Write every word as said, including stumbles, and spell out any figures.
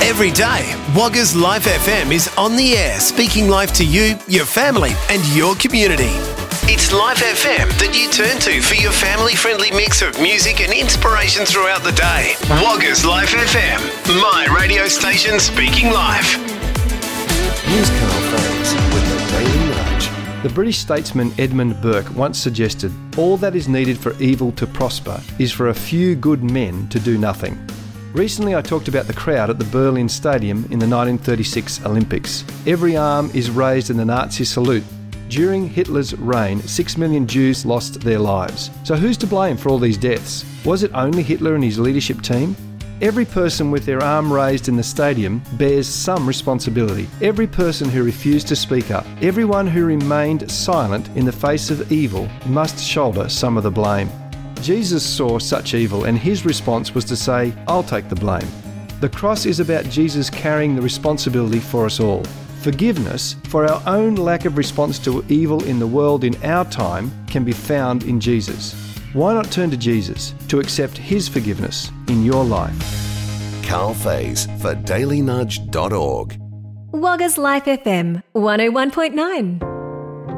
Every day, Wagga's Life F M is on the air, speaking life to you, your family and your community. It's Life F M that you turn to for your family-friendly mix of music and inspiration throughout the day. Wagga's Life F M, my radio station speaking life. Here's Carl Faze with the Daily Nudge. The British statesman Edmund Burke once suggested all that is needed for evil to prosper is for a few good men to do nothing. Recently I talked about the crowd at the Berlin Stadium in the nineteen thirty-six Olympics. Every arm is raised in the Nazi salute. During Hitler's reign, six million Jews lost their lives. So who's to blame for all these deaths? Was it only Hitler and his leadership team? Every person with their arm raised in the stadium bears some responsibility. Every person who refused to speak up, everyone who remained silent in the face of evil must shoulder some of the blame. Jesus saw such evil and his response was to say, "I'll take the blame." The cross is about Jesus carrying the responsibility for us all. Forgiveness for our own lack of response to evil in the world in our time can be found in Jesus. Why not turn to Jesus to accept his forgiveness in your life? Carl Faze for daily nudge dot org. Wagga's Life F M one oh one point nine.